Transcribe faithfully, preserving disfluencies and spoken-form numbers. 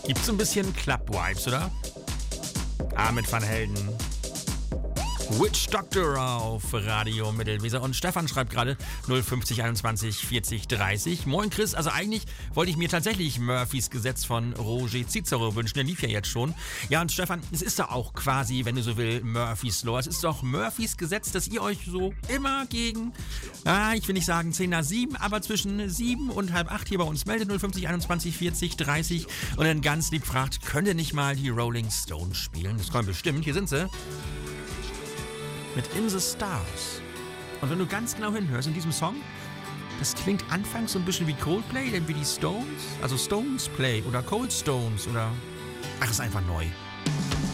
Gibt's so ein bisschen Club-Vibes, oder? Armin van Helden. Witch Doctor auf Radio Mittelweser. Und Stefan schreibt gerade null fünfzig einundzwanzig vierzig dreißig. Moin Chris, also eigentlich wollte ich mir tatsächlich Murphys Gesetz von Roger Cicero wünschen. Der lief ja jetzt schon. Ja, und Stefan, es ist doch auch quasi, wenn du so willst, Murphys Law. Es ist doch Murphys Gesetz, dass ihr euch so immer gegen, ah, ich will nicht sagen zehn nach sieben, aber zwischen sieben und halb acht hier bei uns meldet. null fünfzig einundzwanzig vierzig dreißig. Und dann ganz lieb fragt, könnt ihr nicht mal die Rolling Stones spielen? Das können bestimmt. Hier sind sie. Mit In the Stars. Und wenn du ganz genau hinhörst in diesem Song, das klingt anfangs so ein bisschen wie Coldplay, dann wie die Stones, also Stones Play oder Cold Stones oder... Ach, ist einfach neu.